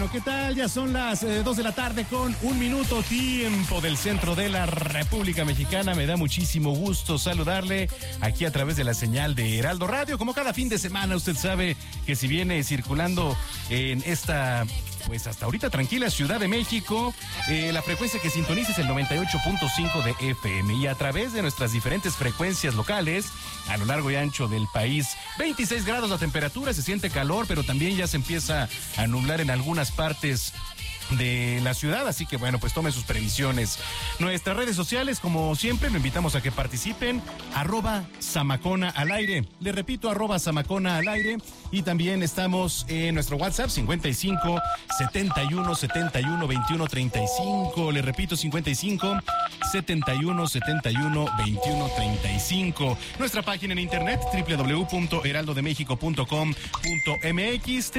Bueno, ¿qué tal? Ya son las 2 de la tarde con 1 minuto, tiempo del centro de la República Mexicana. Me da muchísimo gusto saludarle aquí a través de la señal de Heraldo Radio. Como cada fin de semana, usted sabe que si viene circulando en esta, pues hasta ahorita tranquila Ciudad de México, la frecuencia que sintoniza es el 98.5 de FM, y a través de nuestras diferentes frecuencias locales a lo largo y ancho del país. 26 grados la temperatura, se siente calor, pero también ya se empieza a nublar en algunas partes de la ciudad, así que bueno, pues tomen sus previsiones. Nuestras redes sociales, como siempre, lo invitamos a que participen, @Zamacona al aire. Le repito, @Zamacona al aire. Y también estamos en nuestro WhatsApp, 55 71 71 21 35. Le repito, 55 71 71 21 35. Nuestra página en internet, www.heraldodemexico.com.mx,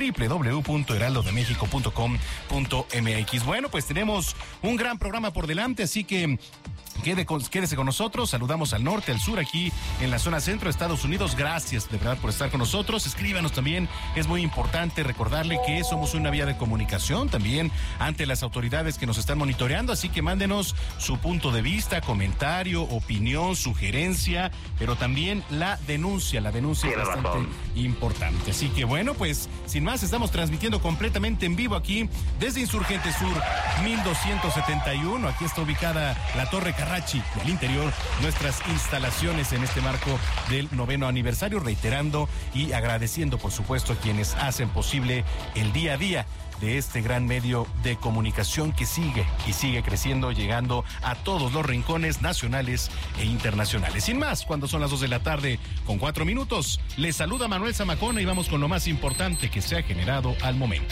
www.heraldodemexico.com.mx. Bueno, pues tenemos un gran programa por delante, así que quédese con nosotros. Saludamos al norte, al sur, aquí en la zona centro de Estados Unidos. Gracias de verdad por estar con nosotros. Escríbanos también. Es muy importante recordarle que somos una vía de comunicación también ante las autoridades que nos están monitoreando. Así que mándenos su punto de vista, comentario, opinión, sugerencia, pero también la denuncia. La denuncia es bastante importante. Así que bueno, pues sin más, estamos transmitiendo completamente en vivo aquí desde Insurgente Sur 1271. Aquí está ubicada la Torre Carrachi del interior, nuestras instalaciones en este marco del 9º aniversario, reiterando y agradeciendo por supuesto a quienes hacen posible el día a día de este gran medio de comunicación que sigue y sigue creciendo, llegando a todos los rincones nacionales e internacionales. Sin más, cuando son las 2 de la tarde con 4 minutos, les saluda Manuel Zamacona y vamos con lo más importante que se ha generado al momento.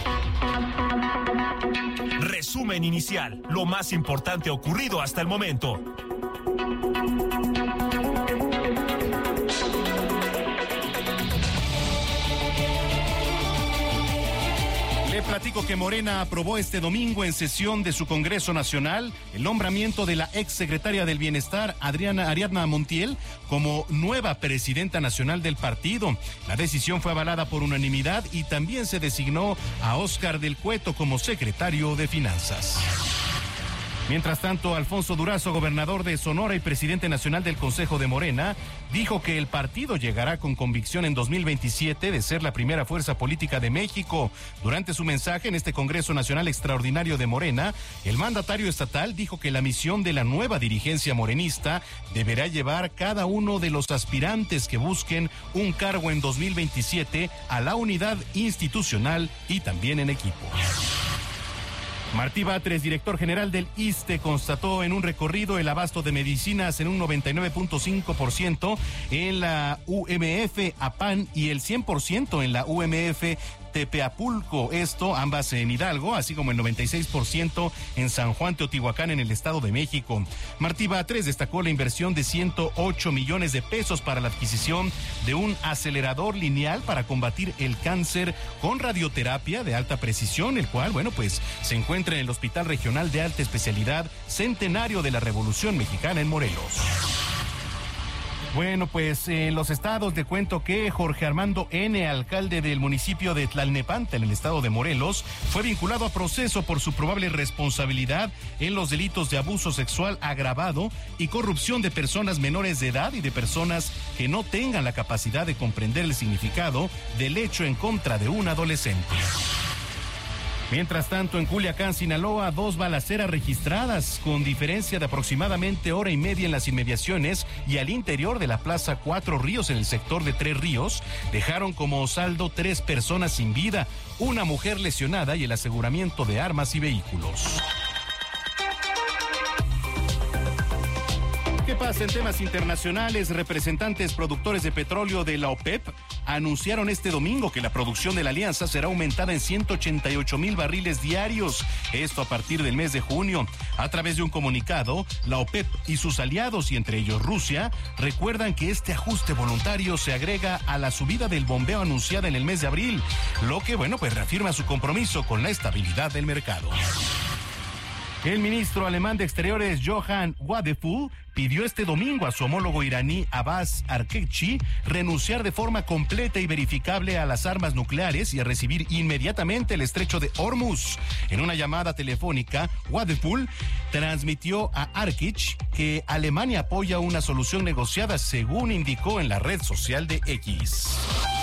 Resumen inicial, lo más importante ocurrido hasta el momento. Le platico que Morena aprobó este domingo en sesión de su Congreso Nacional el nombramiento de la exsecretaria del Bienestar, Ariadna Montiel, como nueva presidenta nacional del partido. La decisión fue avalada por unanimidad y también se designó a Óscar del Cueto como secretario de Finanzas. Mientras tanto, Alfonso Durazo, gobernador de Sonora y presidente nacional del Consejo de Morena, dijo que el partido llegará con convicción en 2027 de ser la primera fuerza política de México. Durante su mensaje en este Congreso Nacional Extraordinario de Morena, el mandatario estatal dijo que la misión de la nueva dirigencia morenista deberá llevar cada uno de los aspirantes que busquen un cargo en 2027 a la unidad institucional y también en equipo. Martí Batres, director general del ISSSTE, constató en un recorrido el abasto de medicinas en un 99.5% en la UMF Apan y el 100% en la UMF Tepeapulco, ambas en Hidalgo, así como el 96% en San Juan Teotihuacán en el Estado de México. Martí Batres destacó la inversión de 108 millones de pesos para la adquisición de un acelerador lineal para combatir el cáncer con radioterapia de alta precisión, el cual, bueno, pues se encuentra en el Hospital Regional de Alta Especialidad Centenario de la Revolución Mexicana en Morelos. Bueno, pues en los estados le cuento que Jorge Armando N., alcalde del municipio de Tlalnepantla, en el estado de Morelos, fue vinculado a proceso por su probable responsabilidad en los delitos de abuso sexual agravado y corrupción de personas menores de edad y de personas que no tengan la capacidad de comprender el significado del hecho en contra de un adolescente. Mientras tanto, en Culiacán, Sinaloa, 2 balaceras registradas con diferencia de aproximadamente hora y media en las inmediaciones y al interior de la Plaza Cuatro Ríos en el sector de Tres Ríos dejaron como saldo 3 personas sin vida, una mujer lesionada y el aseguramiento de armas y vehículos. ¿Qué pasa en temas internacionales? Representantes productores de petróleo de la OPEP anunciaron este domingo que la producción de la alianza será aumentada en 188,000 barriles diarios, esto a partir del mes de junio. A través de un comunicado, la OPEP y sus aliados, y entre ellos Rusia, recuerdan que este ajuste voluntario se agrega a la subida del bombeo anunciada en el mes de abril, lo que, bueno, pues reafirma su compromiso con la estabilidad del mercado. El ministro alemán de Exteriores, Johann Wadephul, pidió este domingo a su homólogo iraní Abbas Araghchi renunciar de forma completa y verificable a las armas nucleares y a recibir inmediatamente el estrecho de Hormuz. En una llamada telefónica, Wadepool transmitió a Araghchi que Alemania apoya una solución negociada, según indicó en la red social de X.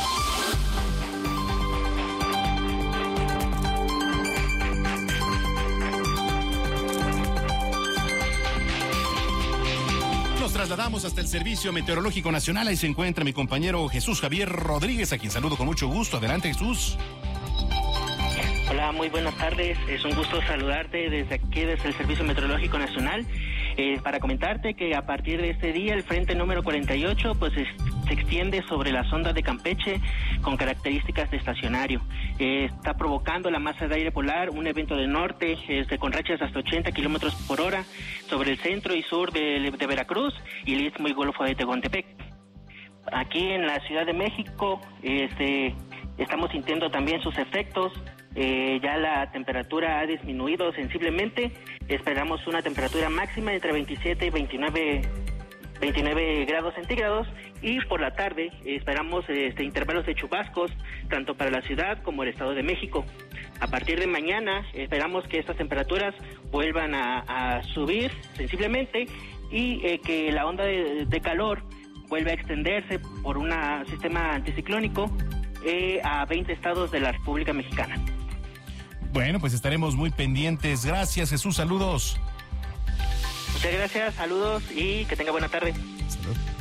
Nos trasladamos hasta el Servicio Meteorológico Nacional. Ahí se encuentra mi compañero Jesús Javier Rodríguez, a quien saludo con mucho gusto. Adelante, Jesús. Hola, muy buenas tardes. Es un gusto saludarte desde aquí, desde el Servicio Meteorológico Nacional, para comentarte que a partir de este día el frente número 48 pues se extiende sobre la sonda de Campeche con características de estacionario. Está provocando la masa de aire polar, un evento de norte con rachas hasta 80 kilómetros por hora sobre el centro y sur de Veracruz y el istmo y golfo de Tehuantepec. Aquí en la Ciudad de México estamos sintiendo también sus efectos. Ya la temperatura ha disminuido sensiblemente. Esperamos una temperatura máxima entre 27 y 29 grados centígrados, y por la tarde esperamos intervalos de chubascos tanto para la ciudad como el Estado de México. A partir de mañana esperamos que estas temperaturas vuelvan a subir sensiblemente y que la onda de calor vuelva a extenderse por un sistema anticiclónico a 20 estados de la República Mexicana. Bueno, pues estaremos muy pendientes. Gracias, Jesús. Saludos. Muchas gracias, saludos y que tenga buena tarde. Salud.